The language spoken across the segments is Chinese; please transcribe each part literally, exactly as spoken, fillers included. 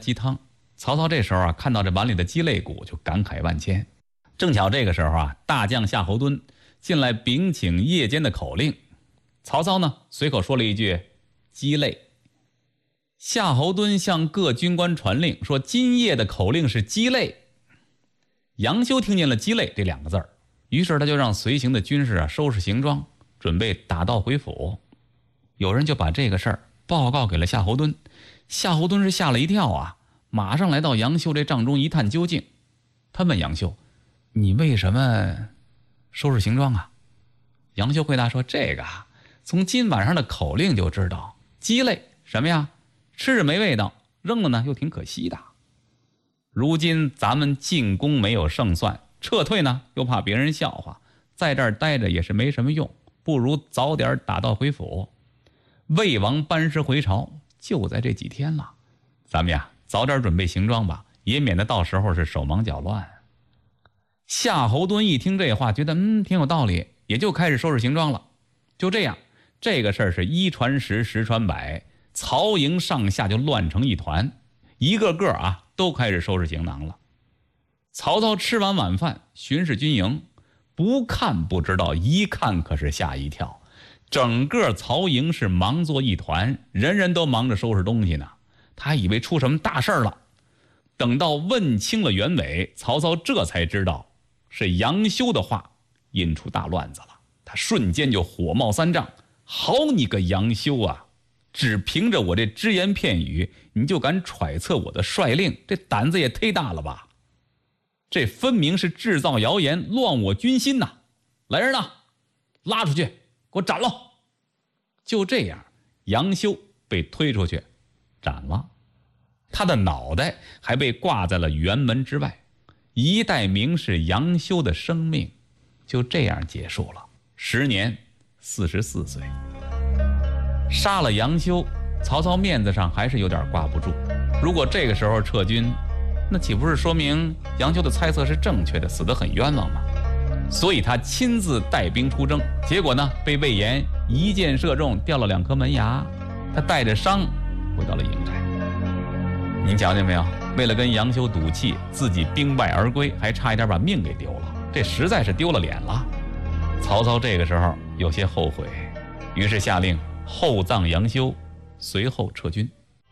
鸡汤。曹操这时候啊，看到这碗里的鸡肋骨就感慨万千。正巧这个时候啊，大将夏侯惇进来禀请夜间的口令。曹操呢，随口说了一句鸡肋。夏侯惇向各军官传令说，今夜的口令是鸡肋。杨修听见了鸡肋这两个字儿，于是他就让随行的军士啊收拾行装，准备打道回府。有人就把这个事儿报告给了夏侯惇，夏侯惇是吓了一跳啊，马上来到杨修这帐中一探究竟。他问杨修，你为什么收拾行装啊？杨修回答说，这个啊，从今晚上的口令就知道，鸡肋什么呀？吃着没味道，扔了呢又挺可惜的。如今咱们进攻没有胜算，撤退呢又怕别人笑话，在这儿待着也是没什么用，不如早点打道回府。魏王班师回朝就在这几天了，咱们呀早点准备行装吧，也免得到时候是手忙脚乱。夏侯惇一听这话，觉得嗯挺有道理，也就开始收拾行装了。就这样，这个事儿是一传十，十传百，曹营上下就乱成一团，一个个啊都开始收拾行囊了。曹操吃完晚饭巡视军营，不看不知道，一看可是吓一跳。整个曹营是忙作一团，人人都忙着收拾东西呢。他以为出什么大事了，等到问清了原委，曹操这才知道是杨修的话引出大乱子了。他瞬间就火冒三丈，好你个杨修啊，只凭着我这只言片语你就敢揣测我的帅令，这胆子也忒大了吧？这分明是制造谣言，乱我军心呐！来人呐，拉出去给我斩了！就这样，杨修被推出去斩了，他的脑袋还被挂在了辕门之外，一代名士杨修的生命就这样结束了，时年四十四岁。杀了杨修，曹操面子上还是有点挂不住。如果这个时候撤军，那岂不是说明杨修的猜测是正确的，死得很冤枉吗？所以他亲自带兵出征，结果呢，被魏延一箭射中，掉了两颗门牙。他带着伤回到了营寨。您瞧见没有？为了跟杨修赌气，自己兵败而归，还差一点把命给丢了，这实在是丢了脸了。曹操这个时候有些后悔，于是下令厚葬杨修，随后撤军。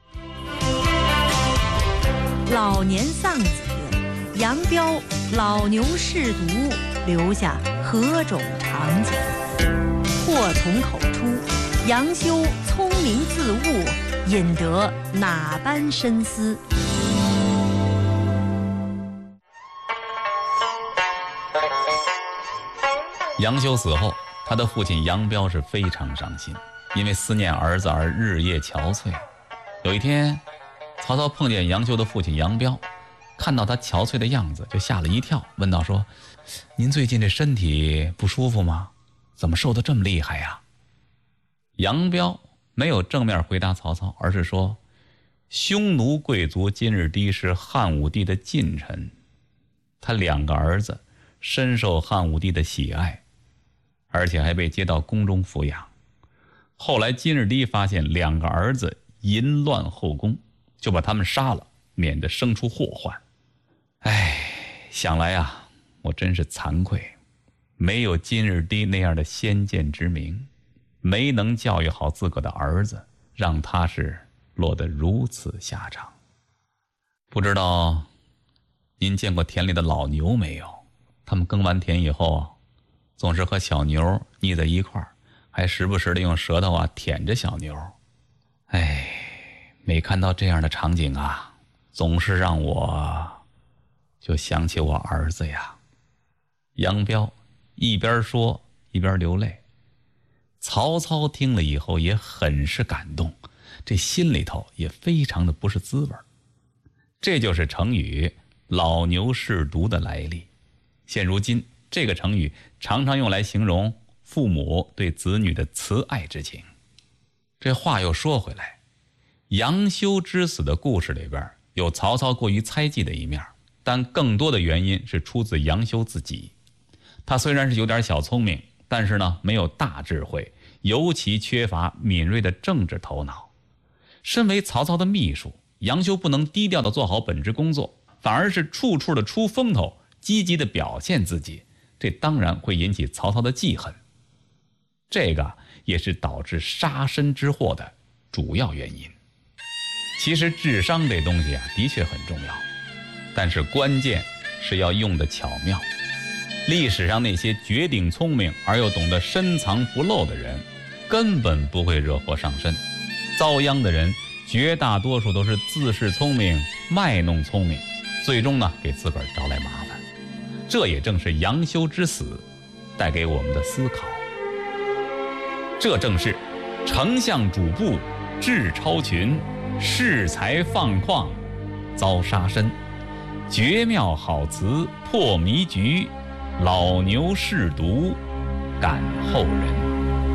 老年丧子，杨彪老牛试毒，留下何种场景？祸从口出，杨修聪明自悟，引得哪般深思？ 杨修死后，他的父亲杨彪是非常伤心，因为思念儿子而日夜憔悴。有一天，曹操碰见杨修的父亲杨彪，看到他憔悴的样子，就吓了一跳，问道说：“您最近这身体不舒服吗？怎么瘦得这么厉害呀？”杨彪没有正面回答曹操，而是说：“匈奴贵族金日低是汉武帝的近臣，他两个儿子深受汉武帝的喜爱，而且还被接到宫中抚养。后来金日低发现两个儿子淫乱后宫，就把他们杀了，免得生出祸患。哎，想来啊，我真是惭愧，没有金日低那样的先见之明，没能教育好自个的儿子，让他是落得如此下场。不知道您见过田里的老牛没有？他们耕完田以后，总是和小牛腻在一块儿，还时不时的用舌头啊舔着小牛。哎，每看到这样的场景啊，总是让我就想起我儿子呀。杨彪一边说一边流泪。曹操听了以后也很是感动，这心里头也非常的不是滋味。这就是成语老牛试毒的来历。现如今这个成语常常用来形容父母对子女的慈爱之情。这话又说回来，杨修之死的故事里边有曹操过于猜忌的一面，但更多的原因是出自杨修自己。他虽然是有点小聪明，但是呢没有大智慧，尤其缺乏敏锐的政治头脑。身为曹操的秘书， 杨修不能低调的做好本职工作，反而是处处的出风头，积极的表现自己，这当然会引起曹操的记恨。这个也是导致杀身之祸的主要原因。其实智商这东西啊，的确很重要，但是关键是要用得巧妙。历史上那些绝顶聪明而又懂得深藏不露的人，根本不会惹祸上身。遭殃的人绝大多数都是自恃聪明，卖弄聪明，最终呢给自个儿招来麻烦。这也正是杨修之死带给我们的思考。这正是丞相主簿智超群，恃才放旷遭杀身，绝妙好词破迷局，老牛试毒感后人。